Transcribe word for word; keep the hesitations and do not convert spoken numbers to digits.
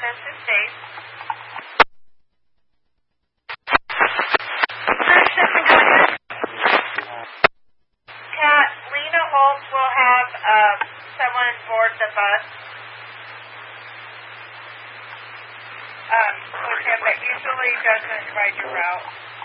What's his face? Cat, Lena Holtz will have um, someone board the bus um, with him, but usually doesn't ride your route.